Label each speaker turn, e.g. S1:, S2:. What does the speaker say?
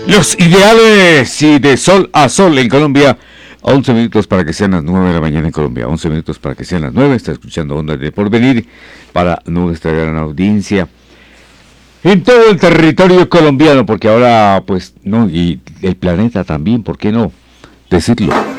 S1: Los ideales y de sol a sol en Colombia. 11 minutos para que sean las 9 de la mañana en Colombia. 11 minutos para que sean las 9. Está escuchando Ondas de Porvenir para nuestra gran audiencia en todo el territorio colombiano, porque ahora, pues, no, y el planeta también, ¿por qué no decirlo?